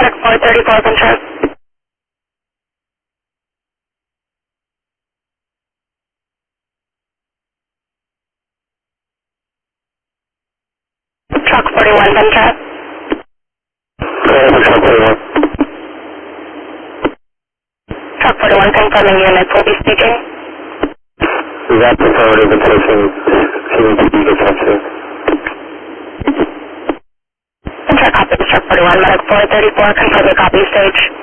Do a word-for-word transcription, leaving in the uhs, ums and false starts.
Medic four thirty-four, control. Truck forty-one, control. Uh, truck forty-one. Truck forty-one, confirming units will be speaking. That's affirmative and pushing C M P D defensive. Control copy, truck forty-one, Medic four thirty-four, confirm the copy stage.